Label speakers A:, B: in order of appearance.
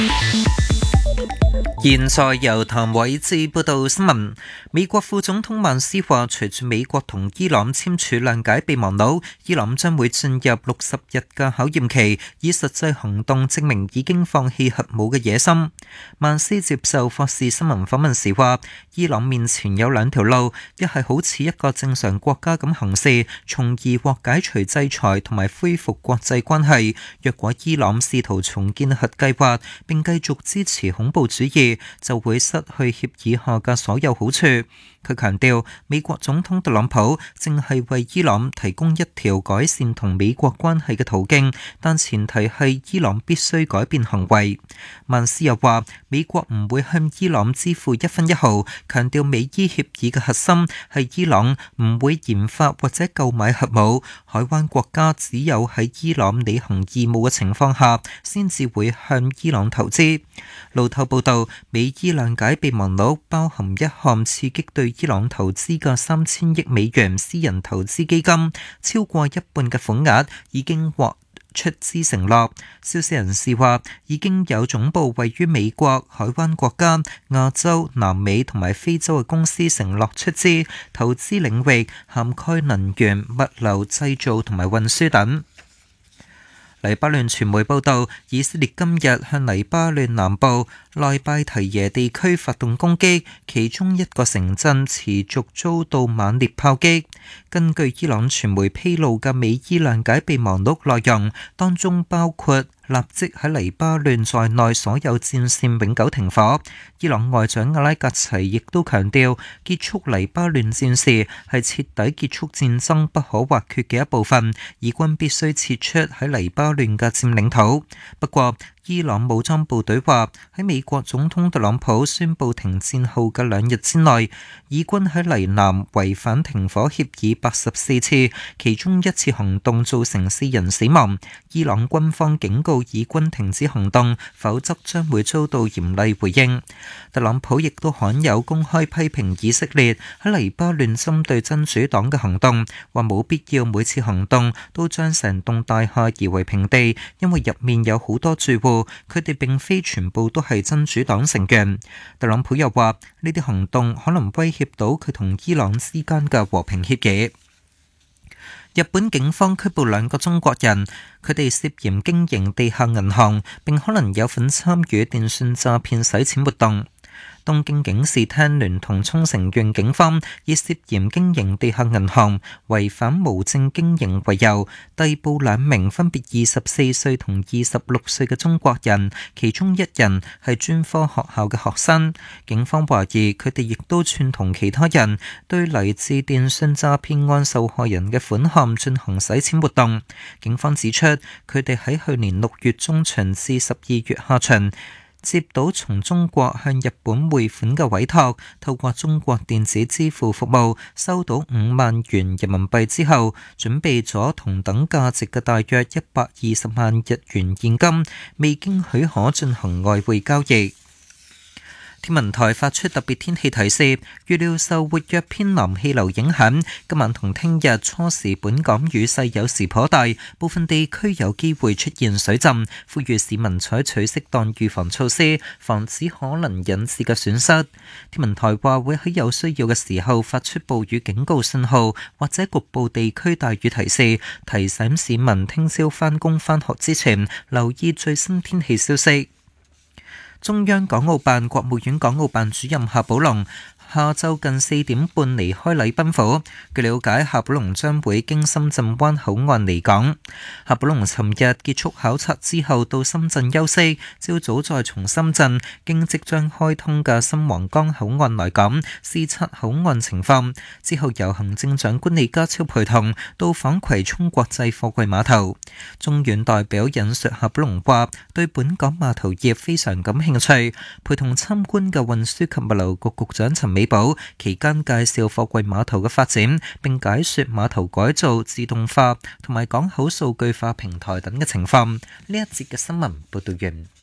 A: 現在由譚偉智報道新聞。美國副總統曼斯話，隨住美國同伊朗簽署諒解備忘錄，伊朗將會進入60日嘅考驗期，以實際行動證明已經放棄核武嘅野心。曼斯接受霍士新聞訪問時話，伊朗面前有兩條路，一係好似一個正常國家咁行事，從而獲解除制裁同埋恢復國際關係。若果伊朗試圖重建核計劃並繼續支持恐怖主義，就會失去協議下嘅所有好處。佢強調，美國總統特朗普正係為伊朗提供一條改善同美國關係嘅途徑，但前提係伊朗必須改變行為。曼斯又話，美國唔會向伊朗支付一分一毫，強調美伊協議嘅核心係伊朗唔會研發或者購買核武，海灣國家只有喺伊朗履行義務嘅情況下，先至會向伊朗投資。路透報道，美伊諒解備忘錄包含一項刺激對伊朗投資嘅3000億美元私人投資基金，超過一半嘅款額已經獲出資承諾。消息人士話，已經有總部位於美國、海灣國家、亞洲、南美同埋非洲嘅公司承諾出資，投資領域涵蓋能源、物流、製造同埋運輸等。黎巴嫩傳媒報道，以色列今日向黎巴嫩南部內拜提耶地區發動攻擊，其中一個城鎮持續遭到猛烈炮擊。根據伊朗傳媒披露嘅美伊諒解備忘錄內容，當中包括立即喺黎巴嫩在內所有戰線永久停火。伊朗外長阿拉格齊亦都強調，結束黎巴嫩戰事係徹底結束戰爭不可或缺嘅一部分，以軍必須撤出喺黎巴嫩嘅佔領土。不過，伊朗武裝部隊話，喺美國總統特朗普宣布停戰後嘅2日之內，以軍喺黎南違反停火協議84次，其中1次行動造成4人死亡。伊朗軍方警告以軍停止行動，否則將會遭到嚴厲回應。特朗普亦都罕有公開批評以色列喺黎巴嫩針對真主黨嘅行動，話冇必要每次行動都將成棟大廈夷為平地，因為入面有好多住戶，佢哋並非全部都係真主黨成員。特朗普又話，呢啲行動可能威脅到佢同伊朗之間嘅和平協議。日本警方拘捕2個中國人，佢哋涉嫌經營地下銀行，並可能有份參與電訊詐騙洗錢活動。東京警視廳聯同沖繩縣警方以涉嫌經營地下銀行、違反無證經營為由，逮捕2名分別24歲同26歲嘅中國人，其中1人係專科學校嘅學生。警方懷疑佢哋亦都串同其他人對嚟自電訊詐騙案受害人嘅款項進行洗錢活動。警方指出，佢哋喺去年6月中旬至12月下旬，接到從中國向日本匯款嘅委託，透過中國電子支付服務收到5萬元人民幣之後，準備咗同等價值嘅大約120萬日元現金，未經許可進行外匯交易。天文台發出特別天氣提示，預料受活躍偏南氣流影響，今晚同聽日初時本港雨勢有時頗大，部分地區有機會出現水浸，呼籲市民採取適當預防措施，防止可能引致嘅損失。天文台話會喺有需要嘅時候發出暴雨警告信號，或者局部地區大雨提示，提醒市民聽朝返工返學之前留意最新天氣消息。中央港澳辦國務院港澳辦主任夏寶龍下晝近4點半離開禮賓府。據了解，夏寶龍將會經深圳灣口岸離港。夏寶龍尋日結束考察之後到深圳休息，朝早再從深圳經即將開通嘅新皇崗口岸來港，視察口岸情況。之後由行政長官李家超陪同到訪葵涌國際貨櫃碼頭。中院代表引述夏寶龍話，對本港碼頭業非常感興趣。陪同參觀嘅運輸及物流局局長陳美寶期間介紹貨櫃碼頭嘅發展，並解說碼頭改造、自動化同埋港口數據化平台等嘅情況。呢一節嘅新聞報道完。